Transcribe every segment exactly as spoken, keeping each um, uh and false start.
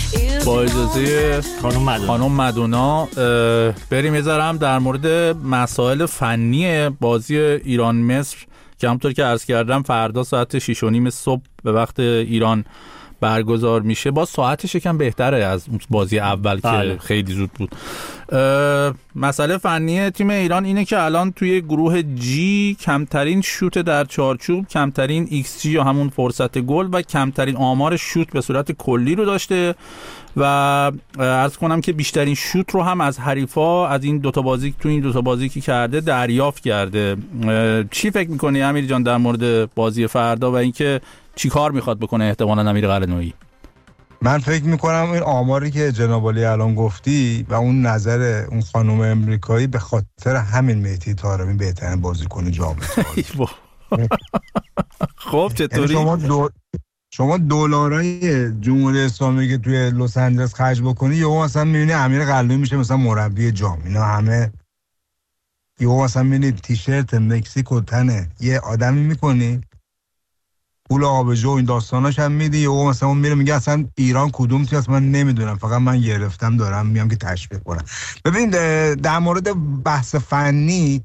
با اجازه خانم مدونا, خانم مدونا بریم یه ذره هم در مورد مسائل فنی بازی ایران مصر که همونطور که عرض کردم فردا ساعت شش و نیم صبح به وقت ایران برگزار میشه. با ساعتش یکم بهتره از بازی اول بله. که خیلی زود بود. مسئله فنی تیم ایران اینه که الان توی گروه جی کمترین شوت در چارچوب، کمترین ایکس جی یا همون فرصت گل و کمترین آمار شوت به صورت کلی رو داشته و عرض کنم که بیشترین شوت رو هم از حریفا از این دوتا بازی تو این دوتا بازی که کرده دریافت کرده. چی فکر میکنی امیر جان در مورد بازی فردا و اینکه چی کار میخواد بکنه احتمالاً امیر قلعه‌نویی؟ من فکر میکنم این آماری که جناب عالی الان گفتی و اون نظر اون خانم امریکایی به خاطر همین مهدی طارمی بهترین بازیکن جام جهانی. خب چطوری؟ شما دو... شما دلارای جمهوری اسلامی که توی لس آنجلس خرج بکنی یهو مثلا میبینی امیر قلعه‌نویی میشه مثلا مربی جام. اینا همه یهو مثلا میبینی تیشرت مکزیکو تنه یه آدمی میکنی پول آبجو این داستاناش هم میدی و مثلا اون میره میگه اصلا ایران کدوم تیم است من نمیدونم، فقط من گرفتم دارم میام که تشویق کنم. ببین در مورد بحث فنی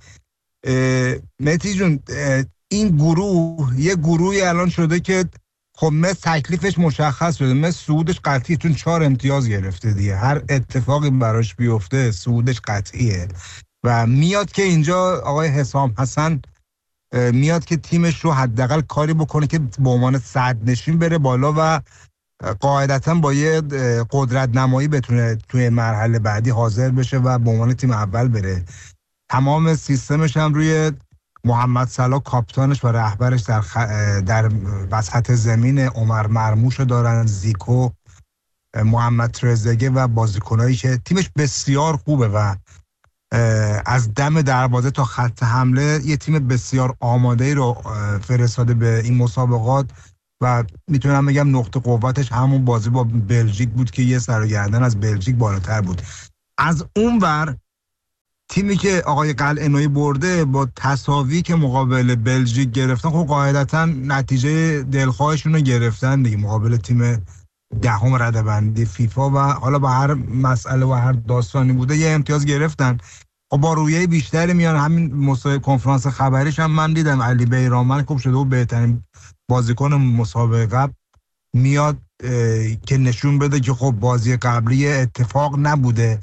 مهدی جون، این گروه یه گروهی الان شده که خب مثل تکلیفش مشخص شده، مثل صعودش قطعی، چون چهار امتیاز گرفته دیگه، هر اتفاقی براش بیفته صعودش قطعیه و میاد که اینجا آقای حسام حسن میاد که تیمش رو حداقل کاری بکنه که به عنوان صدرنشین بره بالا و قاعدتا با یه قدرت نمایی بتونه توی مرحله بعدی حاضر بشه و به عنوان تیم اول بره. تمام سیستمش هم روی محمد صلاح کاپیتانش و رهبرش در خ... در وسط زمین عمر مرموش دارن، زیکو، محمد ترزگه و بازیکنایی که تیمش بسیار خوبه و از دم دروازه تا خط حمله یه تیم بسیار آماده‌ای رو فرستاده به این مسابقات و میتونم بگم نقطه قوتش همون بازی با بلژیک بود که یه سر و گردن از بلژیک بالاتر بود. از اونور تیمی که آقای قلعه‌نویی برده با تساوی که مقابل بلژیک گرفتن، خب قاعدتا نتیجه دلخواهشون رو گرفتن دیگه مقابل تیم دهم رده‌بندی فیفا و حالا با هر مسئله و هر داستانی بوده یه امتیاز گرفتن. خب با رویه بیشتری میان. همین مسابقه کنفرانس خبریش هم من دیدم علی بیرانوند خوب شده و بهترین بازیکن مسابقه قبل میاد که نشون بده که خب بازی قبلی اتفاق نبوده.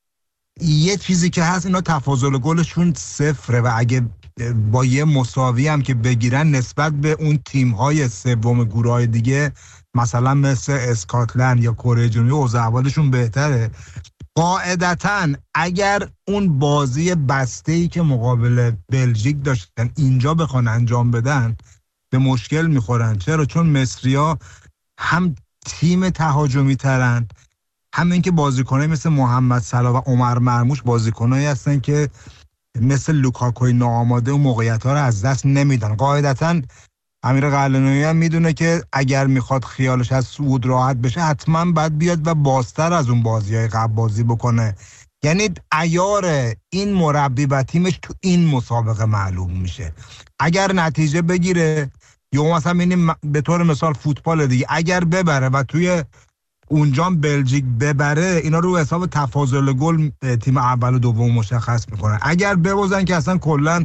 یه چیزی که هست اینا تفاضل گلشون صفره و اگه با یه مساوی هم که بگیرن نسبت به اون تیم‌های سوم گروه‌های دیگه مثلا مثل اسکاتلند یا کره جنوبی اوضاع احوالشون بهتره. قاعدتاً اگر اون بازی بسته‌ای که مقابل بلژیک داشتن اینجا بخوان انجام بدن به مشکل میخورن. چرا؟ چون مصری‌ها هم تیم تهاجمی ترن، هم اینکه بازیکنایی مثل محمد صلاح و عمر مرموش بازیکنایی هستن که مثل لوکاکوی ناآماده و موقعیت‌ها رو از دست نمیدن. قاعدتاً امیر قلعه‌نویی هم میدونه که اگر میخواد خیالش از صعود راحت بشه حتما باید بیاد و بازتر از اون بازی‌های قبل بازی بکنه. یعنی عیار این مربی و تیمش تو این مسابقه معلوم میشه. اگر نتیجه بگیره یا مثلا ببینیم به طور مثال فوتبال دیگه اگر ببره و توی اونجا بلژیک ببره اینا رو حساب تفاضل گل تیم اول و دوم مشخص میکنه. اگر ببازن که اصلا کلا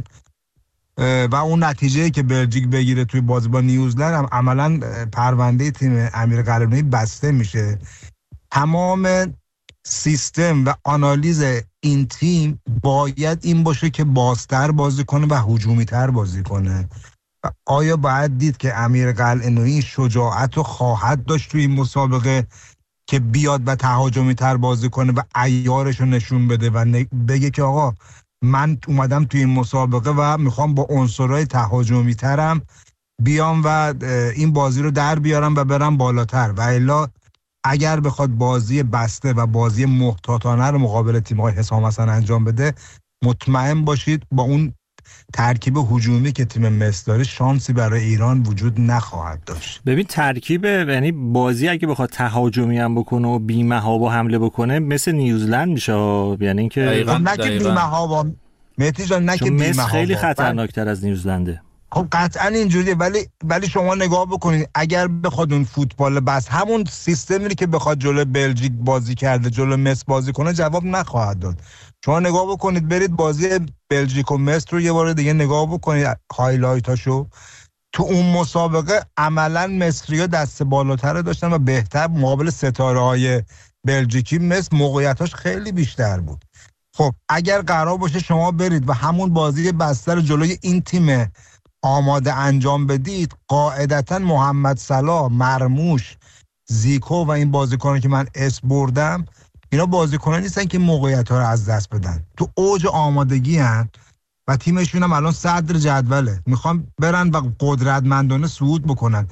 و اون نتیجه که بلژیک بگیره توی بازی با نیوزلند هم عملا پرونده تیم امیر قلعه‌نویی بسته میشه. تمام سیستم و آنالیز این تیم باید این باشه که بازتر بازی کنه و هجومی تر بازی کنه. آیا باید دید که امیر قلعه‌نویی شجاعت رو خواهد داشت توی این مسابقه که بیاد و تهاجمی تر بازی کنه و عیارش رو نشون بده و بگه که آقا من اومدم توی این مسابقه و میخوام با عنصرهای تهاجمی ترم بیام و این بازی رو در بیارم و برم بالاتر. و الا اگر بخواد بازی بسته و بازی محتاطانه رو مقابل تیم‌های حسام حسن انجام بده مطمئن باشید با اون ترکیب هجومی که تیم مصر داره شانسی برای ایران وجود نخواهد داشت. ببین ترکیب یعنی بازی اگه بخواد تهاجمی هم بکنه و بی‌محابا حمله بکنه مثل نیوزلند میشه. یعنی اینکه نه که بی‌محابا مهدی جان، نه که بی‌محابا، خیلی خطرناکتر از نیوزلنده. خب قطعا اینجوریه، ولی ولی شما نگاه بکنید اگر بخواد اون فوتبال بس همون سیستمی که بخواد جلو بلژیک بازی کرده جلو مصر بازی کنه جواب نخواهد داد. شما نگاه بکنید، برید بازی بلژیک و مصر رو یه بار دیگه نگاه بکنید، هایلایتاشو. تو اون مسابقه عملا مصری‌ها دست بالاتر داشتن و بهتر مقابل ستاره‌های بلژیکی مصر موقعیتاش خیلی بیشتر بود. خب اگر قرار باشه شما برید و همون بازی بسته رو جلوی این تیم آماده انجام بدید، قاعدتا محمد صلاح، مرموش، زیکو و این بازیکنان که من اسم بردم، اینا بازیکنان نیستن که موقعیت‌ها رو از دست بدن، تو اوج آمادگی هن و تیمشون هم الان صدر جدوله، میخوان برن و قدرتمندانه صعود بکنن.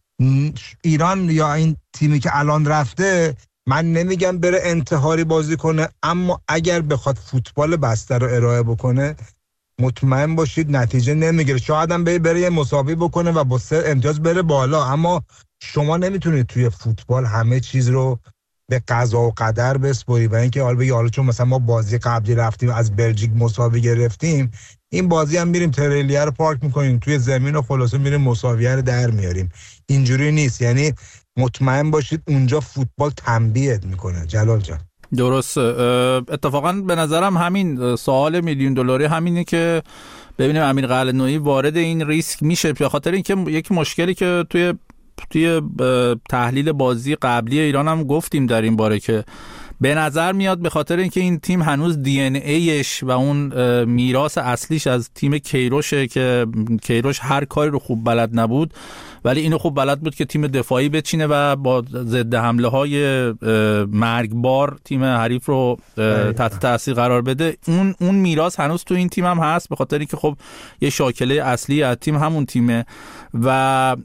ایران یا این تیمی که الان رفته، من نمیگم بره انتحاری بازی کنه، اما اگر بخواد فوتبال بسته رو ارائه بکنه مطمئن باشید نتیجه نمیگیره. شاید هم بره یه مساوی بکنه و با سه امتیاز بره بالا، اما شما نمیتونید توی فوتبال همه چیز رو به قضا و قدر بسپاری و اینکه حالا بگی حالا چون مثلا ما بازی قبلی رفتیم از بلژیک مساوی گرفتیم، این بازی هم میریم تریلیه رو پارک میکنیم توی زمین و خلاصه میریم مساویه رو در میاریم. اینجوری نیست. یعنی مطمئن باشید اونجا فوتبال تنبیهت میکنه. جلال جان درسته. اتفاقا به نظرم همین سوال میلیون دلاری همینه که ببینیم امیر قلعه‌نویی وارد این ریسک میشه، به خاطر اینکه یک مشکلی که توی توی تحلیل بازی قبلی ایران هم گفتیم در این باره که به نظر میاد به خاطر اینکه این تیم هنوز دی ان ایش و اون میراث اصلیش از تیم کیروشه که کیروش هر کاری رو خوب بلد نبود ولی اینو خوب بلد بود که تیم دفاعی بچینه و با ضد حمله های مرگبار تیم حریف رو تحت تاثیر قرار بده. اون اون میراث هنوز تو این تیم هم هست، به خاطر اینکه خب یه شاکله اصلی از تیم همون تیمه و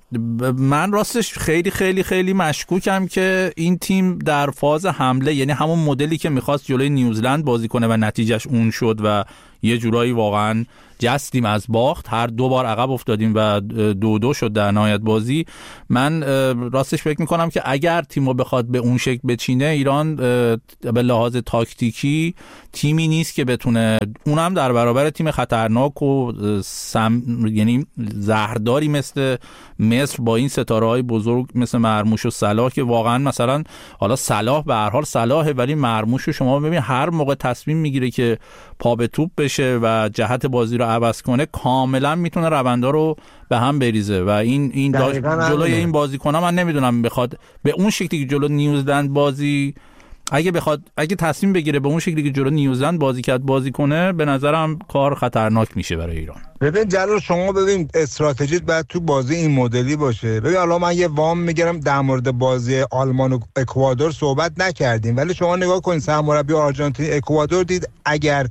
من راستش خیلی خیلی خیلی مشکوکم که این تیم در فاز حمله، یعنی همون مدلی که میخواست جلوی نیوزلند بازی کنه و نتیجهش اون شد و یه جورایی واقعا جستیم از باخت، هر دو بار عقب افتادیم و دو دو شد در نهایت بازی. من راستش فکر میکنم که اگر تیمو بخواد به اون شکل بچینه، ایران به لحاظ تاکتیکی تیمی نیست که بتونه، اونم در برابر تیم خطرناک و سم... یعنی زهرداری مثل مصر با این ستاره‌های بزرگ مثل مرموش و صلاح که واقعا مثلا حالا صلاح به هر حال صلاحه ولی مرموش رو شما ببین هر موقع تصمیم میگیره که پا به توپ بشه و جهت بازی رو عوض کنه کاملا میتونه روندا رو به هم بریزه و این این جلوی این بازیکن‌ها من نمیدونم بخواد به اون شکلی که جلو نیوزلند بازی اگه بخواد اگه تصمیم بگیره به اون شکلی که جلو نیوزلند بازی کرد بازی کنه، به نظرم کار خطرناک میشه برای ایران. ببین جلال، شما ببین استراتژیت باید تو بازی این مدلی باشه. ببین حالا من یه وام میگیرم در مورد بازی آلمان و اکوادور صحبت نکردیم، ولی شما نگاه کنید سرمربی آرژانتین اکوادور دید اگر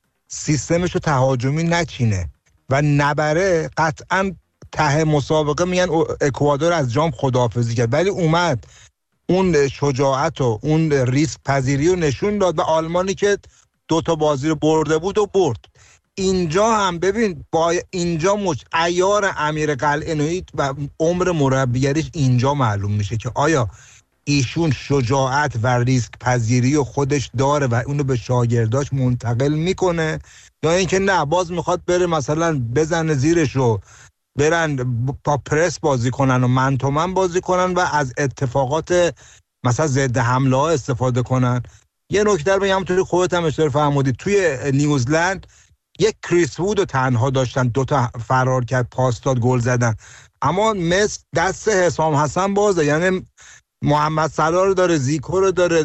سیستمشو تهاجمی نچینه و نبره قطعا ته مسابقه میگن اکوادور از جام خداحافظی کرد، ولی اومد اون شجاعت و اون ریسک پذیری رو نشون داد و آلمانی که دو تا بازی رو برده بود و برد. اینجا هم ببین با اینجا مچ عیار امیر قلعه‌نویی و عمر مربیگریش اینجا معلوم میشه که آیا ایشون شجاعت و ریسک پذیری رو خودش داره و اونو به شاگرداش منتقل میکنه یا اینکه نه باز میخواد بره مثلا بزنه زیرش رو برن با پرس بازی کنن و من تو من بازی کنن و از اتفاقات مثلا ضد حمله ها استفاده کنن. یه نکته بگم همونطوری خودت هم اشاره فرمودی، توی نیوزلند یک کریس وود رو تنها داشتن، دوتا فرار کرد، پاس داد، گل زدن، اما مصر دست حسام حسن بازه، یعنی محمد صلاح رو داره، زیکو رو داره،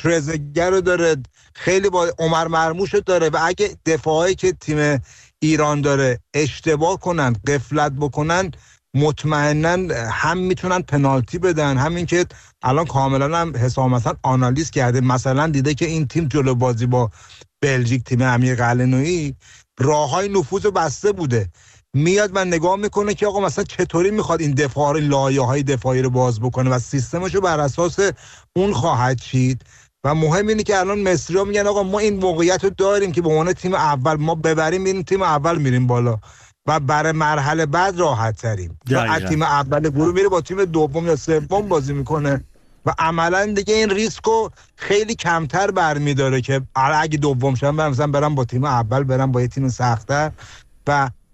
ترزگر رو داره، خیلی با عمر مرموش رو داره و اگه دفاعی که تیم ایران داره اشتباه کنن، غفلت بکنن، مطمئناً هم میتونن پنالتی بدن، همین که الان کاملا هم حسام حسن آنالیز کرده، مثلا دیده که این تیم جلو بازی با بلژیک تیم امیر قلعه‌نویی راههای نفوذ بسته بوده، میاد و نگاه میکنه که آقا مثلا چطوری میخواد این دفاع رو لایه‌های دفاعی رو باز بکنه و سیستمشو بر اساس اون خواهد چید. و مهم اینه که الان مصری‌ها میگن آقا ما این موقعیت رو داریم که به عنوان تیم اول ما ببریم، میریم تیم اول میریم بالا و برای مرحله بعد راحت تریم. و تیم اول گروه میره با تیم دوم یا سوم بازی میکنه و عملا دیگه این ریسکو خیلی کمتر برمیداره که اگه دوم شدن مثلا برام با تیم اول برام با یه تیم سخت‌تر. و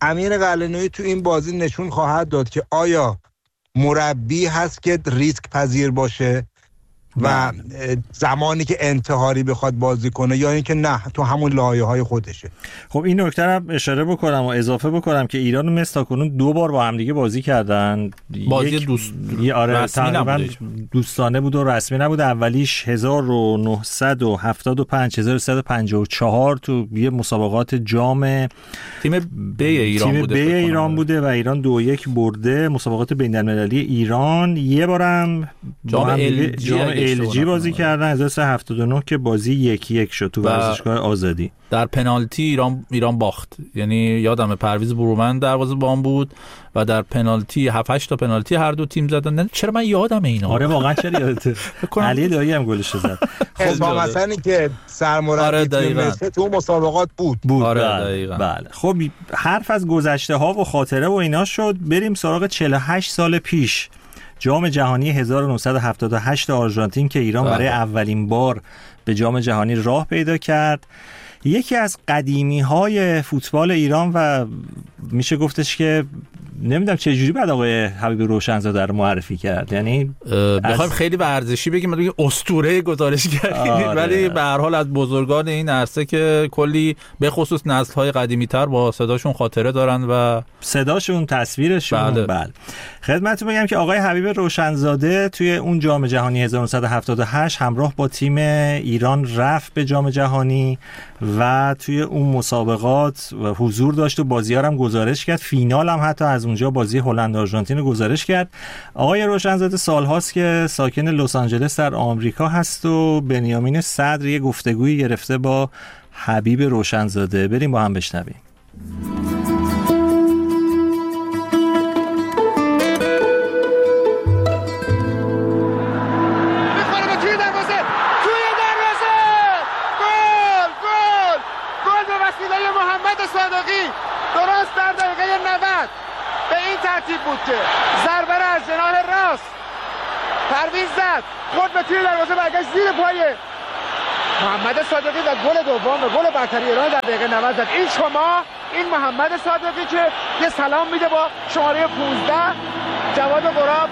امیر قلعه‌نویی تو این بازی نشون خواهد داد که آیا مربی هست که ریسک پذیر باشه و زمانی که انتحاری بخواد بازی کنه یا اینکه نه تو همون لایه‌های خودشه. خب این نکته هم اشاره بکنم و اضافه بکنم که ایران و مصر تاکنون دو بار با هم دیگه بازی کردن. بازی دوست آره تقریبا دوستانه بود و رسمی نبود. اولیش هزار و نهصد و هفتاد و پنج هزار و سیصد و پنجاه و چهار تو یه مسابقات جام تیم ب ایران تیم بوده ب ایران بوده و ایران دو یک برده مسابقات بین‌المللی ایران. یه بارم جام ال جی ال جی بازی کردن هزار و سیصد و هفتاد و نه که بازی یک یک شد تو ورزشگاه آزادی. در پنالتی ایران ایران باخت، یعنی یادم پرویز برومند دروازه‌بان بود و در پنالتی هفت هشت تا پنالتی هر دو تیم زدن. چرا من یادم اینا؟ آره واقعا چرا یادته؟ علی دایی هم گلش زد. خب مثلا که سرمربی تیم مصر تو مسابقات بود. بود آره بله. دقیقاً. بله. خب حرف از گذشته ها و خاطره و اینا شد، بریم سراغ چهل و هشت سال پیش. جام جهانی هزار و نهصد و هفتاد و هشت آرژانتین که ایران برای اولین بار به جام جهانی راه پیدا کرد. یکی از قدیمی‌های فوتبال ایران و میشه گفتش که نمیدونم چه جوری بعد آقای حبیب روشنزاده رو معرفی کرد. یعنی بخوایم از... خیلی ورزشی بگیم بگیم اسطوره گزارشگر، ولی به هر حال از بزرگان این عرصه که کلی به خصوص نسل‌های قدیمی‌تر با صداشون خاطره دارن و صداشون، تصویرشون. بله, بله. خدمتتون بگم که آقای حبیب روشنزاده توی اون جام جهانی هزار و نهصد و هفتاد و هشت همراه با تیم ایران رفت به جام جهانی و توی اون مسابقات حضور داشت و بازی‌ها هم گزارش کرد. فینال هم حتی از اونجا بازی هلند آرژانتین رو گزارش کرد. آقای روشنزاده سالهاست که ساکن لس آنجلس در آمریکا هست و بنیامین صدر یه گفتگویی گرفته با حبیب روشنزاده. بریم با هم بشنویم. بود که ضربه را از جناح راست پرویز زد، خورد به توی دروازه، برگشت زیر پای محمد صادقی و گل دوم، گل برتری ایران در دقیقه نود زد. این شما این محمد صادقی که یه سلام میده با شماره پانزده جواد قراب.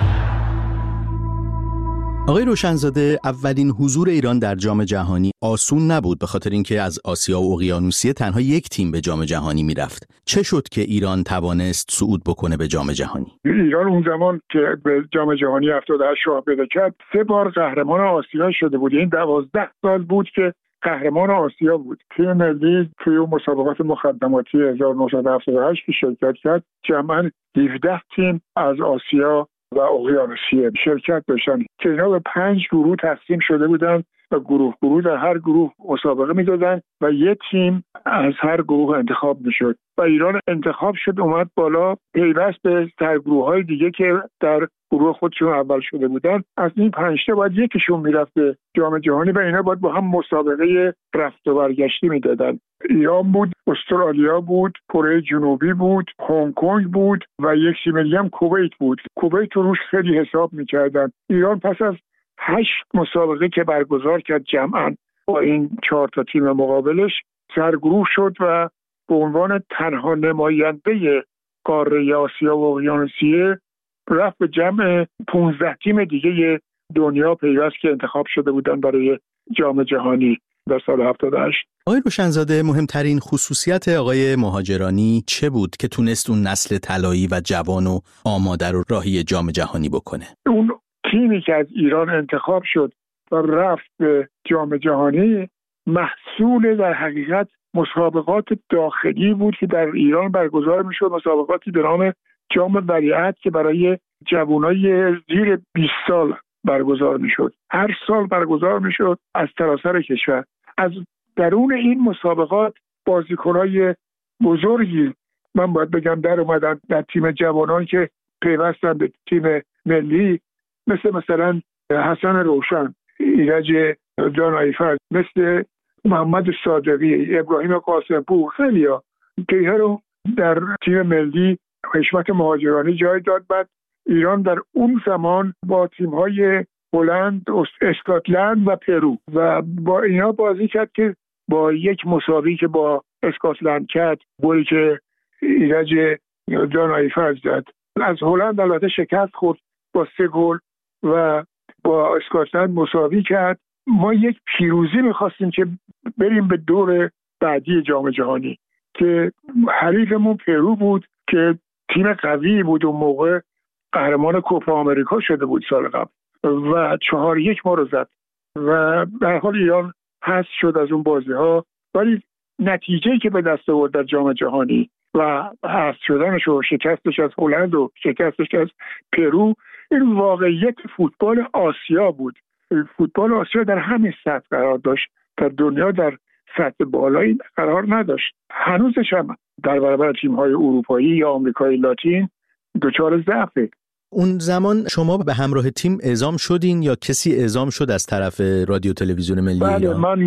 آقای روشنزاده، اولین حضور ایران در جام جهانی آسون نبود، به خاطر اینکه از آسیا و اقیانوسیه تنها یک تیم به جام جهانی میرفت. چه شد که ایران توانست صعود بکنه به جام جهانی؟ ایران اون زمان که به جام جهانی هفتاد و هشت راه پیدا کرد سه بار قهرمان آسیا شده بود. این دوازده سال بود که قهرمان آسیا بود. تیم ملی توی مسابقات مقدماتی هزار و نهصد و هفتاد و هشت که شرکت کرد جمعاً هفده تیم از آسیا و اقیانوسیه شرکت داشتن که اینا به پنج گروه تقسیم شده بودن و گروه گروه در هر گروه مسابقه میدادن و یک تیم از هر گروه انتخاب میشد و ایران انتخاب شد اومد بالا پیوست به سرگروه‌های دیگه که در گروه خودشون اول شده بودن. از این پنج تا باید یکیشون میرفت به جام جهانی و اینا باید با هم مسابقه رفت و برگشتی میدادن. ایران بود، استرالیا بود، کره جنوبی بود، هنگ کنگ بود و یک تیم دیگه هم کویت بود. کویت رو روش خیلی حساب میکردن. ایران پس از هشت مسابقه که برگزار کرد جمعاً با این چهار تا تیم مقابلش سرگروه شد و به عنوان تنها نماینده قاره آسیا و اقیانوسیه رفت به جمع پانزده تیم دیگه دنیا پیوست که انتخاب شده بودن برای جام جهانی در سال هفتاد و هشت. آقای روشنزاده، مهمترین خصوصیت آقای مهاجرانی چه بود که تونست اون نسل طلایی و جوان و آماده رو راهی جام جهانی بکنه؟ اون تیمی که از ایران انتخاب شد و رفت به جام جهانی محصول در حقیقت مسابقات داخلی بود که در ایران برگزار میشد. مسابقاتی به نام جام ولیعهد که برای جوانای زیر بیست سال برگزار میشد. هر سال برگزار میشد از سراسر کشور. از درون این مسابقات بازیکنای بزرگی من باید بگم در اومدن در تیم جوانان که پیوستن به تیم ملی، مثل مثلا حسن روشن، ایرج دانایی‌فر، مثل محمد صادقی، ابراهیم قاسمپور، خیلی ها که اینا رو در تیم ملی حشمت مهاجرانی جای داد. بعد ایران در اون زمان با تیم‌های هلند، اسکاتلند و پرو و با اینا بازی کرد که با یک مساوی که با اسکاتلند کرد، گلی که ایرج دانایفر زد. از هلند البته شکست خورد با سه گل و با اسکاتلند مساوی کرد. ما یک پیروزی می‌خواستیم که بریم به دور بعدی جام جهانی که حریفمون پرو بود که تیم قوی بود و موقع قهرمان کوپا آمریکا شده بود سال قبل و چهار یک ما رو زد و به هر حال ایران حذف شد از اون بازی‌ها. ولی نتیجه‌ای که به دست آورد در جام جهانی و حذف شدنش و شکستش از هلند و شکستش از پرو، این واقعیت فوتبال آسیا بود. فوتبال آسیا در همین سطح قرار داشت، در دنیا در سطح بالایی قرار نداشت. هنوزش هم در برابر تیم‌های اروپایی یا آمریکای لاتین دچار ضعفه. اون زمان شما به همراه تیم اعزام شدین یا کسی اعزام شد از طرف رادیو تلویزیون ملی ایران؟ بله، من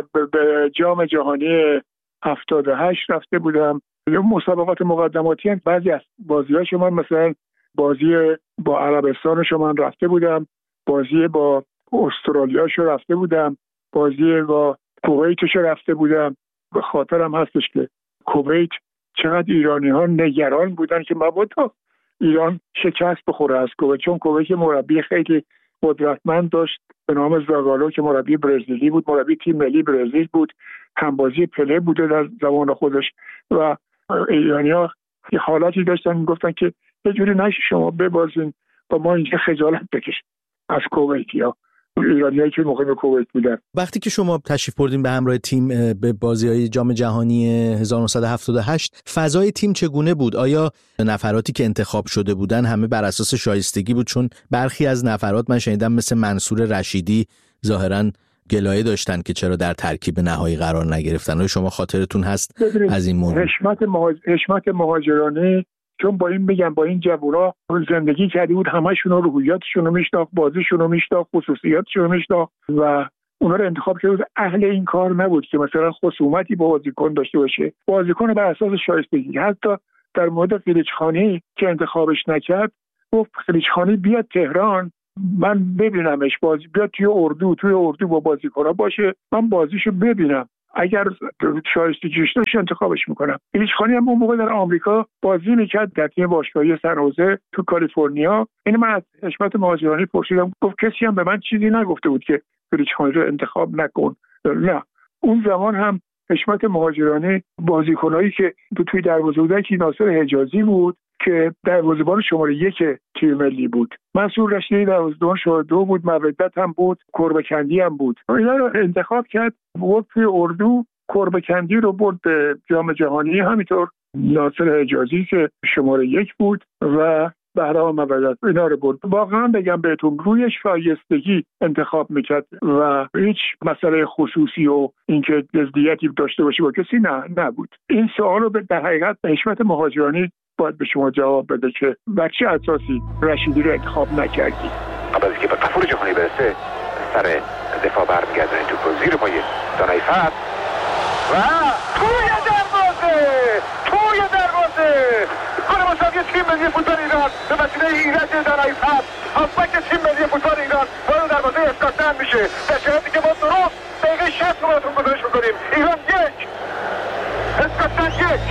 به جام جهانی هفتاد و هشت رفته بودم. مسابقات مقدماتی هم بعضی از بازی‌هاش من مثلا بازی با عربستانش من رفته بودم، بازی با استرالیاش رفته بودم، بازی با کویتش رفته بودم. به خاطرم هستش که کویت چقدر ایرانی‌ها نگران بودن که مبادا ایران شکست بخوره از کویت، چون کویت مربی خیلی قدرتمند داشت به نام زاگالو که مربی برزیلی بود، مربی تیم ملی برزیل بود، همبازی پله بوده در زمان خودش و ایرانی‌ها یه حالاتی داشتن میگفتن که یه جوری نشه شما ببازین و ما اینجا خجالت بکشیم از کویتیا، ایرانیایی که موقع به کویت بودن. وقتی که شما تشریف بردین به همراه تیم به بازی‌های جام جهانی هزار و نهصد و هفتاد و هشت، فضای تیم چگونه بود؟ آیا نفراتی که انتخاب شده بودن همه بر اساس شایستگی بود؟ چون برخی از نفرات من شنیدم مثل منصور رشیدی ظاهراً گلایه داشتن که چرا در ترکیب نهایی قرار نگرفتن. و شما خاطرتون هست از این موضوع؟ حشمت مهاج... حشمت مهاجرانی، چون با این بگم با این جوونا زندگی کرده بود، همشون رو روحیاتشون رو میشناخت، بازیشون رو میشناخت، خصوصیاتشون رو میشناخت و اونا رو انتخاب کرده بود. اهل این کار نبود که مثلا خصومتی با بازیکن داشته باشه. بازیکن بر اساس شایستگی. حتی در مورد قلیچخانی که انتخابش نکرد گفت قلیچخانی بیاد تهران من ببینمش، بازی بیاد توی اردو توی اردو با بازیکن‌ها باشه، من بازیشو ببینم، اگر شایستگیش داشت انتخابش میکنم. قلیچخانی هم اون موقع در آمریکا بازی میکرد در تیم باشگاهی سن خوزه تو کالیفرنیا. این من از حشمت مهاجرانی پرسیدم، گفت کسی هم به من چیزی نگفته بود که قلیچخانی رو انتخاب نکن. نه، اون زمان هم حشمت مهاجرانی بازیکنایی که توی دروازه بودن که ناصر حجازی بود که دروازه‌بان شماره یک تیم ملی بود، منصور رشیدی دروازه‌بان شماره دو بود، مودت هم بود، کربکندی هم بود. اینا رو انتخاب کرد، برد توی اردو، کربکندی رو برد به جام جهانی، همینطور ناصر حجازی که شماره یک بود و بهرام مودت اینا رو برد. واقعا بگم بهتون روی شایستگی انتخاب میکرد و هیچ مسئله خصوصی و اینکه نزدیکی داشته باشه با کسی نه نبود. این سوال رو در حقیقت حشمت مهاجرانی باید به شما جواب بده که بر چه اساسی رشیدی رو انتخاب نکردی. قبل از اینکه به قفور جهانی برسه سر دفاع برمیگردن تو زیر پای دانایفر و توی دروازه توی دروازه گل مساوی تیم ملی فوتبال ایران به وسیله ایرج دانایفر، هافبک تیم ملی فوتبال ایران وارد دروازه اسکاتلند میشه. در جهتی که ما درست دقیقه شصت رو براتون گزارش میکنیم. ایران یک، اسکاتلند یک.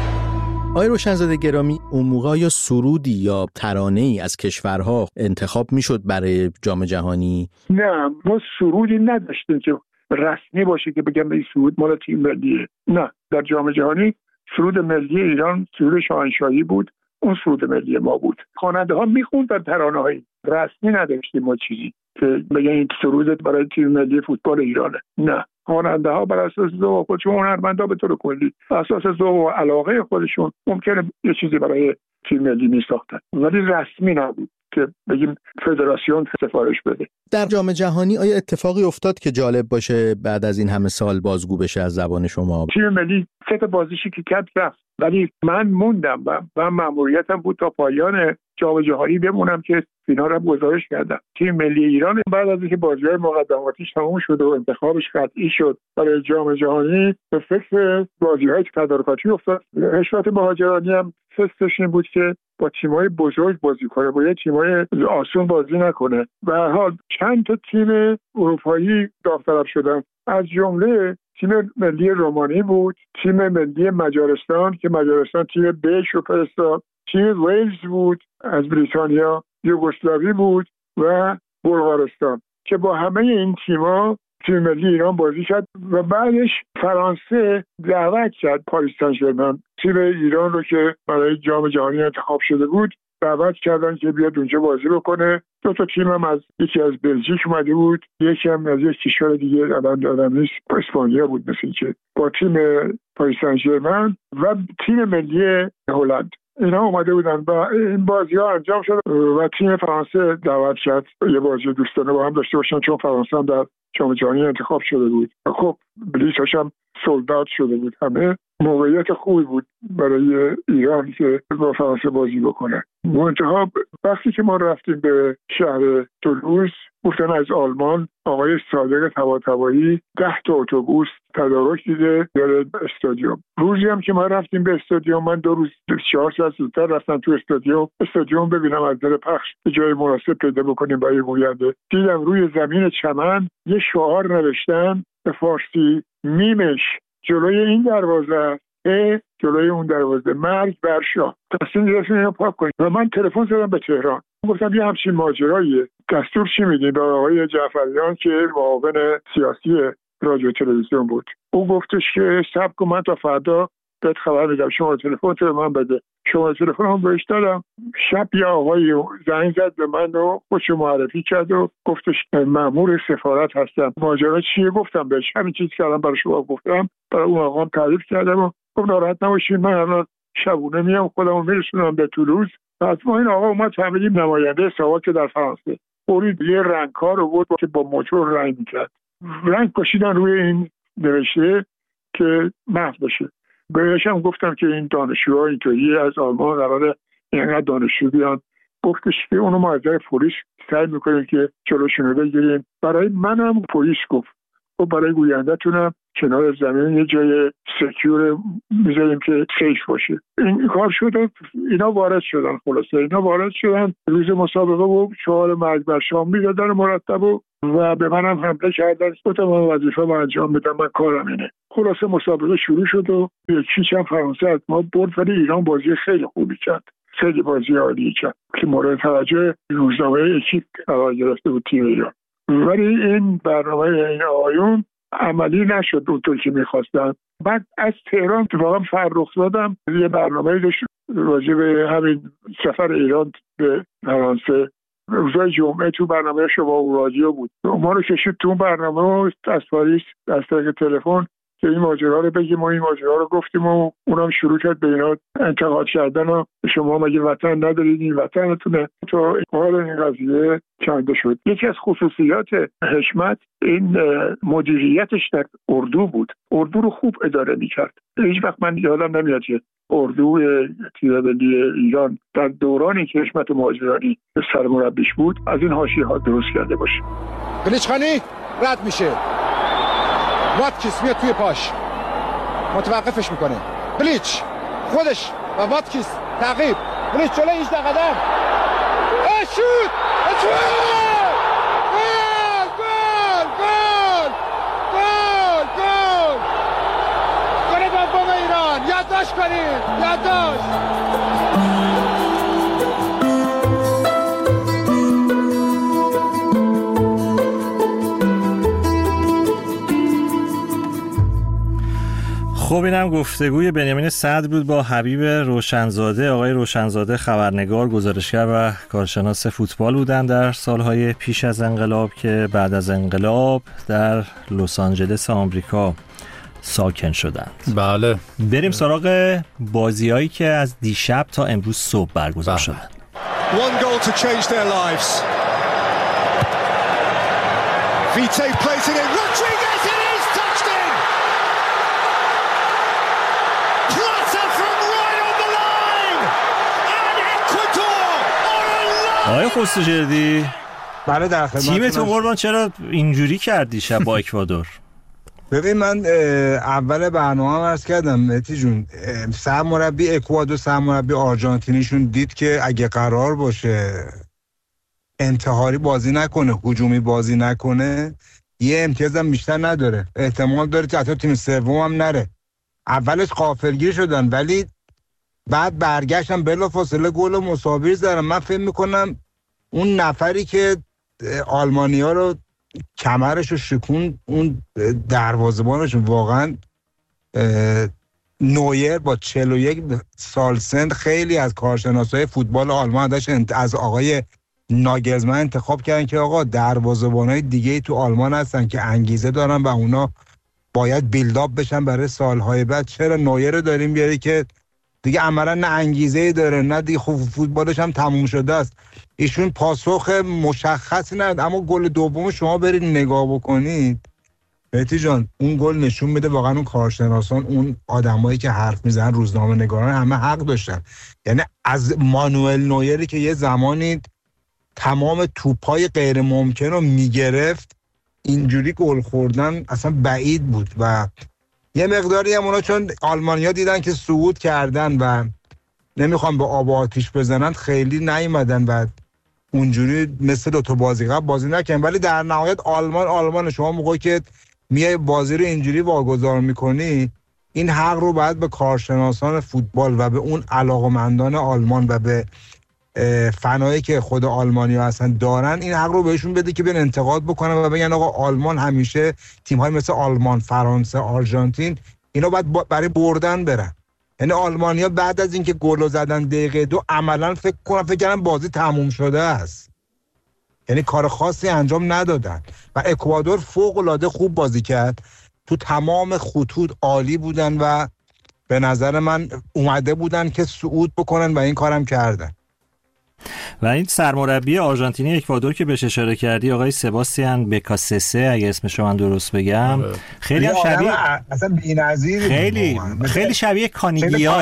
آقای روشنزاده گرامی، اون موقع یا سرودی یا ترانه‌ای از کشورها انتخاب میشد برای جام جهانی؟ نه، ما سرودی نداشتیم که رسمی باشه که بگم این سرود مال تیم ملیه. نه، در جام جهانی سرود ملی ایران سرود شاهنشاهی بود، اون سرود ملی ما بود. خواننده ها میخوندن ترانه‌های رسمی، نداشتیم ما چیزی که بگن این سرود برای تیم ملی فوتبال ایرانه. نه، خواننده ها بر اساس ذوق خودشون، هنرمندا به طور کلی بر اساس ذوق و علاقه خودشون ممکنه یه چیزی برای تیم ملی میساختن، ولی رسمی نبود که بگیم فدراسیون سفارش بده. در جام جهانی آیا اتفاقی افتاد که جالب باشه بعد از این همه سال بازگو بشه از زبان شما؟ تیم ملی سه تا بازیشی که کرد رفت، ولی من موندم و و مأموریتم بود تا پایان جام جهانی بمونم که فینال رو گزارش کردم. تیم ملی ایران بعد از اینکه بازی‌های مقدماتیش تموم شد و انتخابش قطعی شد برای جام جهانی، به فکر بازی‌های تدارکاتی افتاد. حشمت مهاجرانی هم فکرش این بود که با تیم‌های بزرگ بازی کنه، با تیم‌های آسون بازی نکنه. به هر حال چند تا تیم اروپایی داوطلب شدن، از جمله تیم ملی رومانی بود، تیم ملی مجارستان که مجارستان تیم بش رو فرستاد، تیم ویلز بود از بریتانیا، یوگسلاوی بود و بلغارستان که با همه این تیم‌ها تیم ملی ایران بازی کرد و بعدش فرانسه دعوت کرد پاریس سن ژرمن تیم ایران رو که برای جام جهانی انتخاب شده بود دعوت کردن که بیاد اونجا بازی بکنه. دو تا تیم هم از یکی از بلژیک اومده بود، یکی هم از یک کشور دیگه الان یادم نیست، اسپانیا بود مثل که با تیم پاریس سن ژرمن و تیم ملی هلند اینا اومده بودن و این بازی ها انجام شد و تیم فرانسه دعوت کرد یه بازی دوستانه با هم داشته باشن چون فرانسه هم در جام جهانی انتخاب شده بود. خب بلیطش هم سولدات شده بود، همه موقعیت خوبی بود برای ایران که با فرانسه بازی بکنه. منتها وقتی که ما رفتیم به شهر تولوز گفتن از آلمان آقای صادق طباطبایی ده تا اتوبوس تدارک دیده داره استادیوم. روزی هم که ما رفتیم به استادیوم، من دو روز چهار ساعت زودتر رفتم تو استادیوم استادیوم ببینم از در پخش جای مناسب پیدا بکنیم برای گوینده. دیدم روی زمین چمن یه شعار نوشتن به فارسی، میمش جلوی این دروازه اه جلوی اون دروازه، مرگ بر شاه. تصمیم گرفتیم اینو پاک کنیم و من تلفن زدم به تهران، گفتم یه همچین ماجراییه، دستور چی میدین به آقای جعفریان که معاون سیاسی رادیو تلویزیون بود. او گفتش که صبر کن من تا فردا بهت خبر میدم، شما تلفن تو من بده. شما تلفن هم بهش دادم. شب یه آقای زنگ زد به من و خودشو معرفی کرد و گفتش مأمور سفارت هستم. ماجرا چیه؟ گفتم بهش همین چیزی که الان برای شما گفتم برای اون آقا تعریف کردم و گفت ناراحت نباشین من الان شبونه میام خودمو میرسونم به تولوز. بعد ما این آقا اومد فهمیدیم نماینده ساواک در فرانسه، برید یه رنگکار رو بود که با موتور رنگ میکرد، رنگ کشیدن روی این نوشته که محو بشه. بهش هم گفتم که این دانشجوها اینطوری از آلمان قراره اینقدر دانشجو بیان. گفتش که اونو ما از پلیس سعی میکنیم که جلوشونو بگیریم. برای منم پلیس گفت و برای گوینده‌تونم کنار زمین یه جای سکیور میذاریم که سیف باشه. این کار شد، اینا وارد شدن. خلاصه اینا وارد شدن روز مسابقه و شعار مرگ بر شام میدادن مرتب و و به منم حمله کردن. گفتم من وظیفه رو انجام بدم، من کارم اینه. خلاصه مسابقه شروع شد و یکیش هم فرانسه از ما برد ولی ایران بازی خیلی خوبی کرد، خیلی بازی عالی کرد که مورد توجه روزنامه اکیپ قرار گرفته بود تیم ایران. ولی این برنامه این آقایون عملی نشد اونطور که میخواستن. بعد از تهران اتفاقا فرخ زادم یه برنامه داشت راجع به همین سفر ایران به فرانسه. روزای جمعه تو برنامه شما و رادیو بود، ما رو کشید تو برنامه و از پاریس از طریق تلفن که این ماجرا رو بگیم و این ماجرا رو گفتیم و اونم شروع کرد به اینا انتقاد کردن و شما مگه وطن ندارید، این وطنتونه. تا حال این قضیه کنده شد. یکی از خصوصیات حشمت این مدیریتش در اردو بود، اردو رو خوب اداره میکرد. هیچ وقت من یادم نمیاد که اردو تیم ملی ایران در دورانی که حشمت مهاجرانی سرمربیش بود از این حاشیه‌ها درست کرده باشه. گلیچخانی رد میشه، واتکیس میاد توی پاش متوقفش میکنه، بلیچ خودش و واتکیس تعقیب، بلیچ جلوی هجده قدم اشوت اشوت گل گل گل گل گل گل دوم ایران. یادداشت کنید، یادداشت. خب اینم گفتگوی بنیامین صدر بود با حبیب روشنزاده. آقای روشنزاده خبرنگار، گزارشگر و کارشناس فوتبال بودن در سالهای پیش از انقلاب که بعد از انقلاب در لس آنجلس آمریکا ساکن شدند. بله. بریم سراغ بازیایی که از دیشب تا امروز صبح برگزار شدند. One goal to change their lives. Vite plays it in. Rodriguez, it is touched in. Plata from right on the line. And Ecuador are alive. آقای خسروجردی، بله در خدمتتون. تیمتون قربان چرا اینجوری کردی شب با اکوادور؟ ببین من اول برنامه عرض کردم مهدی جون، سرمربی اکوادور سرمربی آرژانتینیشون دید که اگه قرار باشه انتحاری بازی نکنه، هجومی بازی نکنه، یه امتیاز هم بیشتر نداره، احتمال داره که حتی تیم سوم هم نره. اولش غافلگیر شدن ولی بعد برگشتن بلافاصله گل مساوی زدن. من فکر میکنم اون نفری که آلمانیا رو کمرش رو شکون، اون دروازه‌بانش واقعا نویر با چهل و یک سال سن، خیلی از کارشناسای فوتبال آلمان داشتن از آقای ناگلزمن انتخاب کردن که آقا دروازه‌بانای دیگه تو آلمان هستن که انگیزه دارن و اونا باید بیلداپ بشن برای سالهای بعد. چرا نویر رو داریم بیاری که دیگه عملا نه انگیزه داره نه دیگه خوب فوتبالش هم تموم شده است. ایشون پاسخ مشخصی نداد. اما گل دوم شما برید نگاه بکنید مهدی جان، اون گل نشون میده واقعا اون کارشناسان، اون آدمایی که حرف میزنن، روزنامه نگاران، همه حق داشتن. یعنی از مانوئل نویری که یه زمانی تمام توپای غیر ممکن رو میگرفت، اینجوری گل خوردن اصلا بعید بود. و یه مقداری هم اونا چون آلمانیا دیدن که صعود کردن و نمیخوان به آب و آتیش بزنن، خیلی نیومدن و اونجوری مثل دو تا بازی قبل بازی نکنن. ولی در نهایت آلمان آلمان شما موقعی که میای بازی رو اینجوری واگذار میکنی، این حق رو باید به کارشناسان فوتبال و به اون علاقمندان آلمان و به فنایی که خود آلمانیا هستن دارن، این حق رو بهشون بده که بیان انتقاد بکنن و بگن آقا آلمان همیشه تیم‌های مثل آلمان، فرانسه، آرژانتین اینا باید برای بردن برن. یعنی آلمانیا بعد از اینکه گل زدن دقیقه دو عملاً فکر کنم فکر کردن بازی تموم شده است. یعنی کار خاصی انجام ندادن و اکوادور فوق‌العاده خوب بازی کرد، تو تمام خطوط عالی بودن و به نظر من اومده بودن که صعود بکنن و این کارم کردن. و این سرمربی آرژانتینی اکوادور که بهش اشاره کردی، آقای سباستیان بکاسسه اگه اسمش من درست بگم، خیلی هم شبیه اصلا بی‌نظیر، خیلی خیلی شبیه کانیگیاه.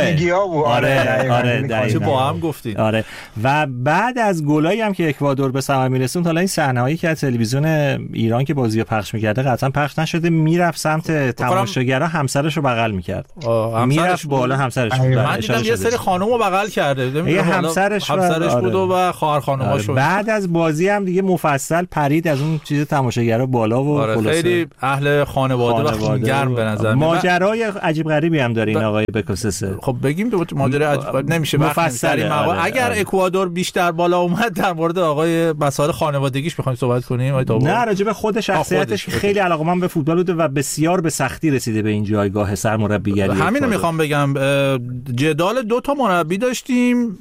آره آره چه با هم گفتید. آره. و بعد از گلایی هم که اکوادور به ثمر میرسوند، حالا این صحنه‌هایی که از تلویزیون ایران که بازیو پخش می‌کرده قطعا پخش نشده، میرفت سمت تماشاگرا، همسرش رو بغل می‌کرد، میرفت بالا همسرش رو. من دیدم یه سری خانومو بغل کرده، نمی‌دونم همسرش همسرش بود و خواهر خانوماشو. بعد از بازی هم دیگه مفصل پرید از اون چیز تماشاگرا بالا و آره خیلی اهل خانواده, خانواده و گرم به نظر میاد. ماجرای عجیب غریبی هم داره این آقای بکاسسه. خب بگیم تو ماجرا عجیب نمیشه مفصل. آره اگر آره. اکوادور بیشتر بالا اومد در مورد آقای مسائل خانوادگیش بخوایم صحبت کنیم. نه راجع به خود شخصیتش خودش. خیلی علاقه‌مند به فوتبال بوده و بسیار به سختی رسیده به این جایگاه سرمربیگری. همین میخوام بگم، جدال دو تا مربی داشتیم،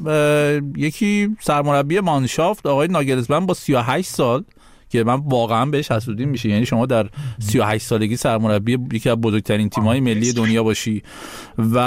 یکی سرمربی مانشافت آقای ناگلزمن با سی و هشت سال که من واقعا بهش حسودیم میشه. یعنی شما در سی و هشت سالگی سرمربی یکی از بزرگترین تیم‌های ملی دنیا باشی. و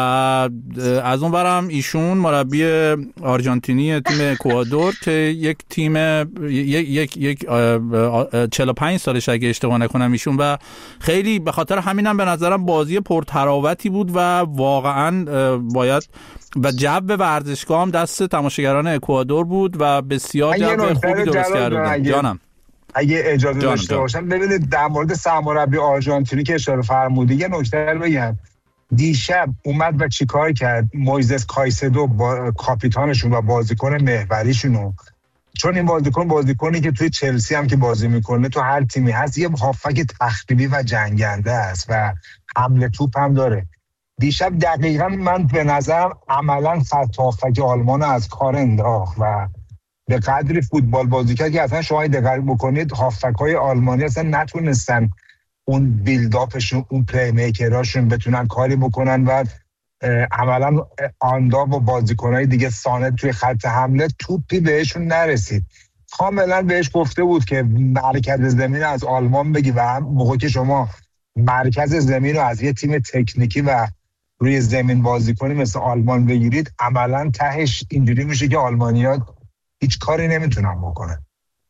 از اون برم ایشون مربی آرژانتینی تیم اکوادور که یک تیم یک یک یک چهل و پنج سالش اگه اشتباه نکنم ایشون، و خیلی به خاطر همینم به نظرم بازی پرتراوتی بود و واقعا باید و جو ورزشگاه هم دست تماشاگران اکوادور بود و بسیار جو خوبی درست کردن. جانم اگه اجازه داشته باشم، ببینید در مورد سرمربی آرژانتینی که اشاره فرمودید یه نکته رو بگم. دیشب اومد و چیکار کرد؟ مویزس کایسدو با کاپیتانشون و بازیکن محوریشونو، چون این بازیکن بازیکنی که توی چلسی هم که بازی میکنه تو هر تیمی هست، یه هافک تخریبی و جنگنده است و حمله توپ هم داره. دیشب دقیقاً من به نظرم عملاً خط هافک آلمان از کار انداخت و به قدری فوتبال بازی کرد که اصلا شما دقت بکنید هافک‌های آلمانی اصلا نتونستن اون بیلداپشون، اون پلی میکراشون بتونن کاری بکنن و عملاً آندا و بازیکن‌های دیگه ساند توی خط حمله توپی بهشون نرسید. کاملاً بهش گفته بود که مرکز زمین از آلمان بگی و هم موقع که شما مرکز زمین رو از یه تیم تکنیکی و روی زمین بازی کنی مثل آلمان بگیرید، عملاً تهش اینجوری میشه که آلمانی‌ها هیچ کاری نمیتونن بکنن.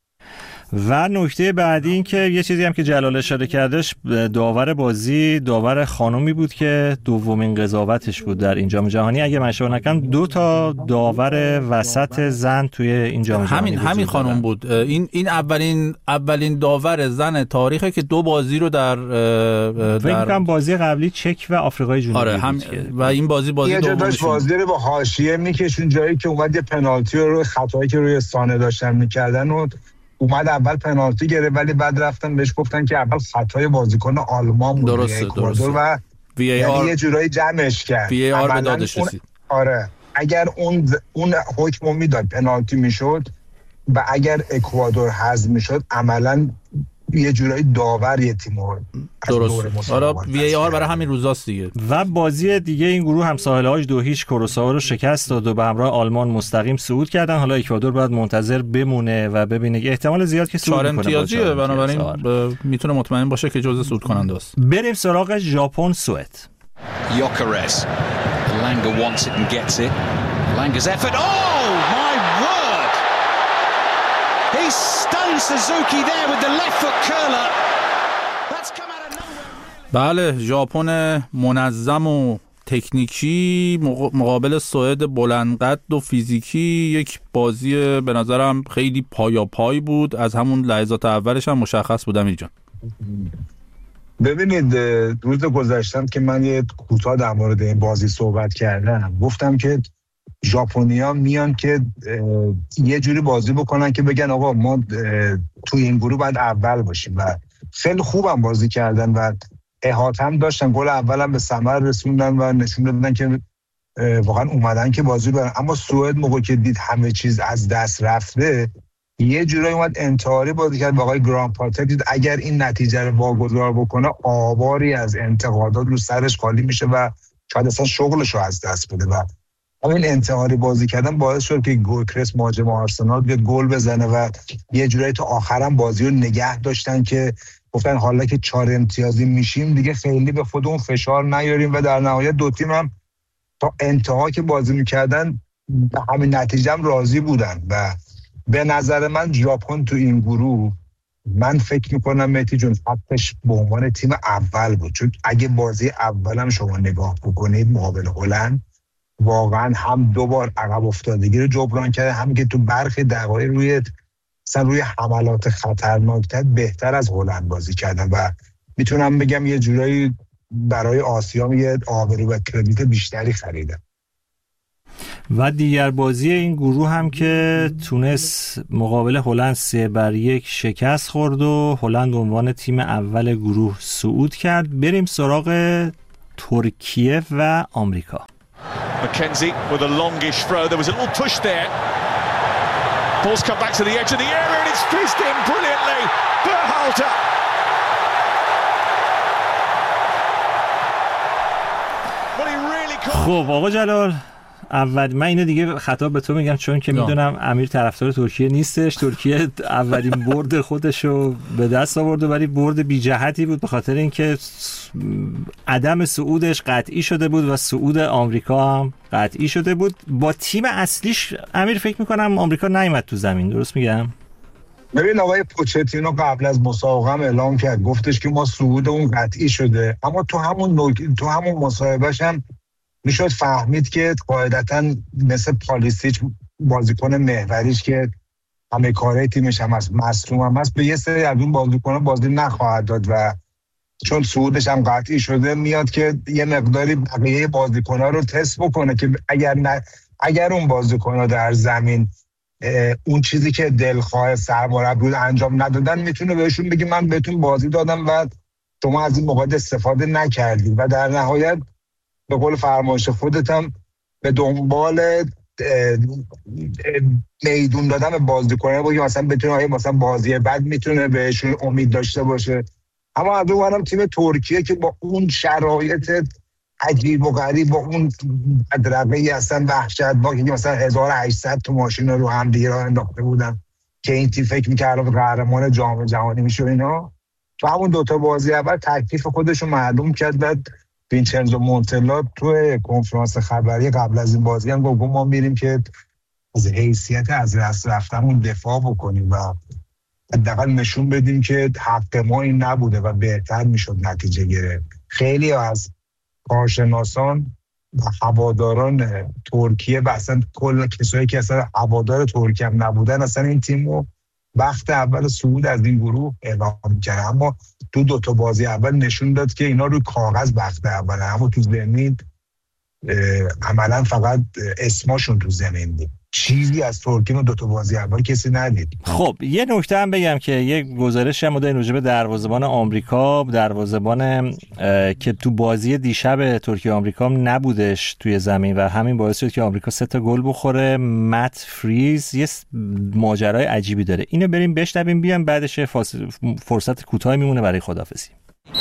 و نکته بعدی این که یه چیزی هم که جلال اشاره کردش، داور بازی داور خانومی بود که دومین قضاوتش بود در این جام جهانی. اگه من اشتباه نکنم دو تا داور وسط زن توی این جام جهانی همین همین خانم بود. این این اولین اولین داور زن تاریخه که دو بازی رو در فکر کنم بازی قبلی چک و آفریقای جنوبی آره هم و این بازی بازی دومش بازی رو با حاشیه میکشون، جایی که اومد یه پنالتی رو روی خطایی که روی سانه داشتن میکردن و اومد اول پنالتی گرفت ولی بعد رفتن بهش گفتن که اول خطای بازیکن آلمان بود درسته درسته و وی ای یعنی آر یه جورایی جمعش کرد. وی ای آر به دادش رسید. آره اگر اون اون حکم میداد پنالتی میشد و اگر اکوادور حذف میشد عملاً یه جورایی داور یه تیمو درست. حالا وی ای آر برای همین روزاست دیگه. و بازی دیگه این گروه هم ساحل‌هاش دو هیچ کروسائو رو شکست داد و به همراه آلمان مستقیم صعود کردن. حالا اکوادور باید منتظر بمونه و ببینه که احتمال زیاد که صعود کنه. چهار امتیازیه بنابراین میتونه مطمئن باشه که جزء صعود کننده است. بریم سراغ ژاپن سوئد. Gyökeres. Langer wants it and gets it. Langer's effort. Oh my word! He stunned Suzuki there with the left foot curler. That's come out of nowhere. بله ژاپن منظم و تکنیکی مقابل سوئد بلندقد و فیزیکی یک بازی به نظرم خیلی پایاپای بود. از همون لحظات اولش هم مشخص بودم اینجا. ببینید روز گذشتم که من یه کوتاه در مورد این بازی صحبت کردم گفتم که ژاپنیا میان که یه جوری بازی بکنن که بگن آقا ما توی این گروه باید اول باشیم و خیلی خوبم بازی کردن و احاطه هم داشتن. گل اولم به ثمر رسوندن و نشون دادن که واقعا اومدن که بازی برن. اما سوئد موقع که دید همه چیز از دست رفته یه جورایی اومد انتحاری بازی کرد. آقای گران پاتر دید اگر این نتیجه رو واگذار بکنه آواری از انتقادات رو سرش خالی میشه و شاید اصلا شغلش رو از دست بده و همین انتحاری بازی کردن باعث شد که گوکرس مهاجم آرسنال بیاد گل بزنه و یه جورایی تا آخرام بازی رو نگه داشتن که گفتن حالا که چهار امتیازی میشیم دیگه خیلی به خودمون فشار نیاریم و در نهایت دو تیم هم تا انتها که بازی میکردن به همین نتیجه هم راضی بودن و به نظر من ژاپن تو این گروه من فکر میکنم مهدی جون حقش به عنوان تیم اول بود، چون اگه بازی اولم شما نگاه بکنید مقابل هلند واقعا هم دو بار عقب افتادگی رو جبران کرده، هم که تو برخی دقایق روی مثلا روی حملات خطرناک‌تر بهتر از هلند بازی کردن و میتونم بگم یه جورایی برای آسیا یه آبرو و کردیت بیشتری خریدن. و دیگر بازی این گروه هم که تونس مقابل هلند سه بر یک شکست خورد و هلند عنوان تیم اول گروه صعود کرد. بریم سراغ ترکیه و آمریکا. McKenzie with a longish throw. There was a little push there. Ball's come back to the edge of the area and it's fizzed in brilliantly. Berhalter. What he really caught. خب آقا جلال، اول من اینو دیگه خطاب به تو میگم چون که میدونم امیر طرفدار ترکیه نیستش. ترکیه اولین برد خودشو به دست آورد ولی برد بی جهتی بود به خاطر اینکه عدم صعودش قطعی شده بود و صعود آمریکا هم قطعی شده بود. با تیم اصلیش امیر فکر میکنم آمریکا نیامد تو زمین، درست میگم؟ ببین آقای پوچتینو قبل از مسابقه هم اعلام کرد، گفتش که ما صعود اون قطعی شده، اما تو همون نوک... تو همون مصاحبهش هم میشد فهمید که قاعدتاً مثل پالیسیچ بازیکن محوریش که همه کاره تیمش هم هست مصدوم هم هست به یه سری از اون بازیکن‌ها بازی نخواهد داد و چون صعودش هم قطعی شده میاد که یه مقداری بقیه بازیکن‌ها رو تست بکنه که اگر نه اگر اون بازیکن‌ها در زمین اون چیزی که دلخواه سرمربی انجام ندادن میتونه بهشون بگه من بهتون بازی دادم و شما از این موقع استفاده نکردید و در نهایت به قول فرمایش خودت هم به دنبال میدون دادن به بازیکن‌ها بود که مثلا بتونه مثلا بازی بعد میتونه بهشون امید داشته باشه. اما از اون برم تیم ترکیه که با اون شرایط عجیب و غریب با اون بدرقه‌ای هستن وحشتناکی که مثلا هزار و هشتصد تو ماشین رو هم دیگه راه انداخته بودن که این تیم فکر می‌کرد قهرمان جام جهانی میشه اینا، تو همون دوتا بازی اول تکلیف خودش رو معلوم کرد. بعد وینچنزو مونتلا تو کنفرانس خبری قبل از این بازی هم گفت ما میریم که از حیثیت از دست رفتمون دفاع بکنیم و حداقل نشون بدیم که حق ما این نبوده و بهتر میشد نتیجه گرفت. خیلی از کارشناسان و هواداران ترکیه و اصلا کل کسایی که اصلا هوادار ترکیه هم نبودن اصلا این تیم رو وقت اول صعود از این گروه اعلام کرد، اما تو دو تا بازی اول نشون داد که اینا روی کاغذ وقت اوله اما تو زمین عملا فقط اسمشون تو زمین بود. چیزی از ترکیه و دو تا بازی اول کسی ندید. خب یه نکته هم بگم که یه گزارش هم بوده راجع به دروازه‌بان آمریکا، دروازه‌بان که تو بازی دیشب ترکیه آمریکا نبودش توی زمین و همین باعث شد که آمریکا سه تا گل بخوره. مت فریز یه ماجرای عجیبی داره، اینو بریم بشنویم بیام بعدش فرصت کوتاهی میمونه برای خداحافظی.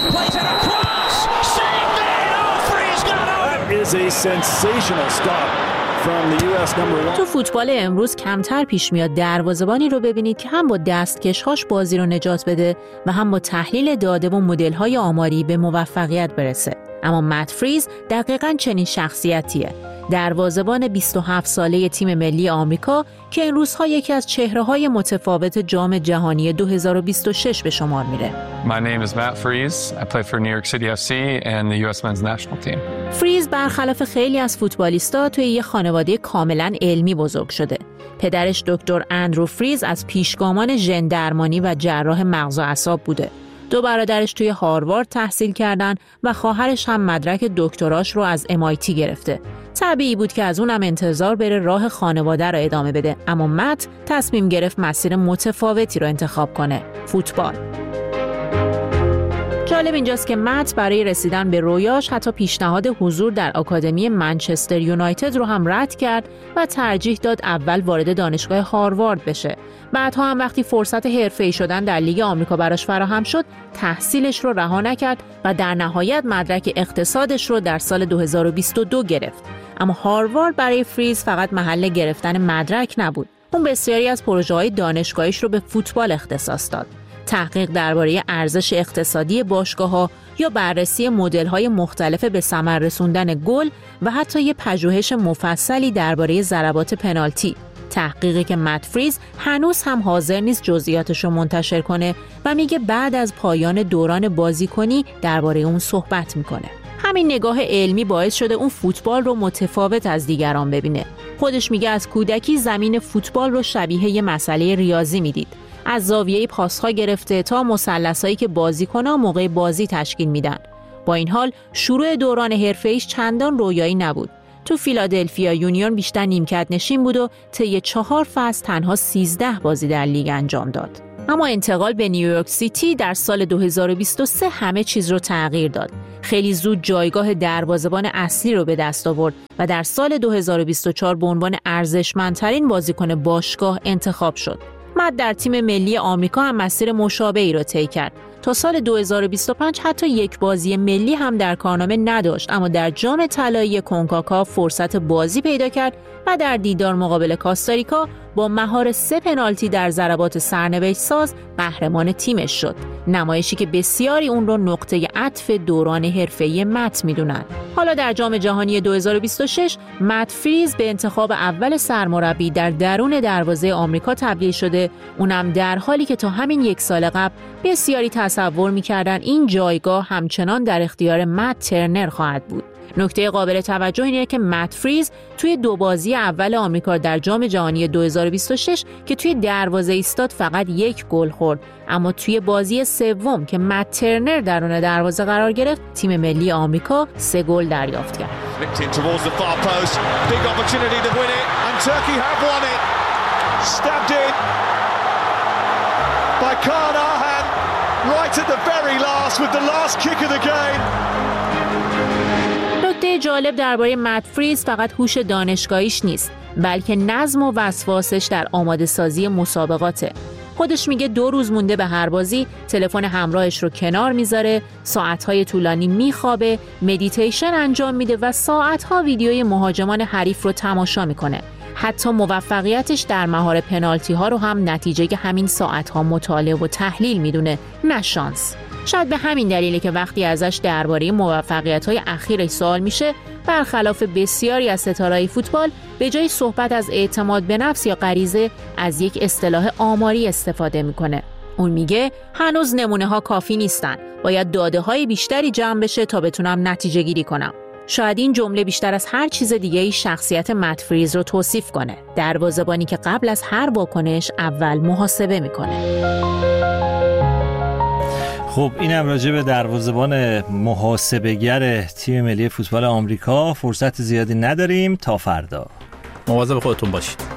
تو فوتبال امروز کمتر پیش میاد دروازه‌بانی رو ببینید که هم با دستکش‌هاش بازی رو نجات بده و هم با تحلیل داده و مدل‌های آماری به موفقیت برسه. اما مت فریز دقیقاً چنین شخصیتیه. دروازه‌بان بیست و هفت ساله تیم ملی آمریکا که این روزها یکی از چهره‌های متفاوت جام جهانی دو هزار و بیست و شش به شمار میره. My name is Matt Freese. I play for New York City اف سی and the یو اس Men's National Team. فریز برخلاف خیلی از فوتبالیستا توی یه خانواده کاملاً علمی بزرگ شده. پدرش دکتر اندرو فریز از پیشگامان ژن درمانی و جراح مغز و اعصاب بوده. دو برادرش توی هاروارد تحصیل کردن و خواهرش هم مدرک دکتراش رو از ام آی تی گرفته. طبیعی بود که از اونم انتظار بره راه خانواده رو ادامه بده، اما مت تصمیم گرفت مسیر متفاوتی رو انتخاب کنه، فوتبال. جالب اینجاست که مت برای رسیدن به رویاش حتی پیشنهاد حضور در آکادمی منچستر یونایتد رو هم رد کرد و ترجیح داد اول وارد دانشگاه هاروارد بشه. بعدها هم وقتی فرصت حرفه‌ای شدن در لیگ آمریکا براش فراهم شد، تحصیلش رو رها نکرد و در نهایت مدرک اقتصادش رو در سال دو هزار و بیست و دو گرفت. اما هاروارد برای فریز فقط محل گرفتن مدرک نبود. اون بسیاری از پروژه‌های دانشگاهیش رو به فوتبال اختصاص داد. تحقیق درباره ارزش اقتصادی باشگاه‌ها یا بررسی مدل‌های مختلف به ثمر رسوندن گل و حتی یه پژوهش مفصلی درباره ضربات پنالتی. تحقیقی که مت فریز هنوز هم حاضر نیست جزئیاتش رو منتشر کنه و میگه بعد از پایان دوران بازیکنی درباره اون صحبت میکنه. همین نگاه علمی باعث شده اون فوتبال رو متفاوت از دیگران ببینه. خودش میگه از کودکی زمین فوتبال رو شبیه یه مسئله ریاضی میدید. از زاویه پاس‌ها گرفته تا مثلثایی که بازیکن‌ها موقع بازی تشکیل میدن. با این حال شروع دوران حرفه‌ایش چندان رویایی نبود. تو فیلادلفیا یونیون بیشتر نیمکت نشین بود و طی چهار فصل تنها سیزده بازی در لیگ انجام داد. اما انتقال به نیویورک سیتی در سال دو هزار و بیست و سه همه چیز رو تغییر داد. خیلی زود جایگاه دروازه‌بان اصلی رو به دست آورد و در سال دو هزار و بیست و چهار به عنوان ارزشمندترین بازیکن باشگاه انتخاب شد. مت در تیم ملی آمریکا هم مسیر مشابهی را طی کرد. تا سال دو هزار و بیست و پنج حتی یک بازی ملی هم در کارنامه نداشت، اما در جام طلایی کنکاکاف فرصت بازی پیدا کرد و در دیدار مقابل کاستاریکا با مهار سه پنالتی در ضربات سرنوشت ساز قهرمان تیمش شد. نمایشی که بسیاری اون رو نقطه عطف دوران حرفه‌ای مت میدونن. حالا در جام جهانی دو هزار و بیست و شش مت فریز به انتخاب اول سرمربی در درون دروازه آمریکا تبدیل شده، اونم در حالی که تا همین یک سال قبل بسیاری تصور می‌کردن این جایگاه همچنان در اختیار مت ترنر خواهد بود. نکته قابل توجه اینه که مت فریز توی دو بازی اول آمریکا در جام جهانی دو هزار و بیست و شش که توی دروازه ایستاد فقط یک گل خورد، اما توی بازی سوم که مت ترنر درون دروازه قرار گرفت تیم ملی آمریکا سه گل دریافت کرد. نکته جالب درباره مت فریز فقط هوش دانشگاهیش نیست، بلکه نظم و وسواسش در آماده سازی مسابقاته. خودش میگه دو روز مونده به هر بازی تلفن همراهش رو کنار میذاره، ساعتهای طولانی میخوابه، مدیتیشن انجام میده و ساعتها ویدیوی مهاجمان حریف رو تماشا میکنه. حتی موفقیتش در مهار پنالتی ها رو هم نتیجه همین ساعتها مطالعه و تحلیل میدونه، نه شانس. شاید به همین دلیله که وقتی ازش درباره موفقیت‌های اخیرش سوال میشه، برخلاف بسیاری از ستاره‌های فوتبال به جای صحبت از اعتماد به نفس یا غریزه از یک اصطلاح آماری استفاده میکنه. اون میگه هنوز نمونه‌ها کافی نیستن، باید داده‌های بیشتری جمع بشه تا بتونم نتیجه گیری کنم. شاید این جمله بیشتر از هر چیز دیگه‌ای شخصیت مت فریز رو توصیف کنه، دروازه‌بانی که قبل از هر واکنش اول محاسبه میکنه. خب اینم راجع به دروازه‌بان محاسبه‌گر تیم ملی فوتبال آمریکا. فرصت زیادی نداریم تا فردا. مواظب خودتون باشید.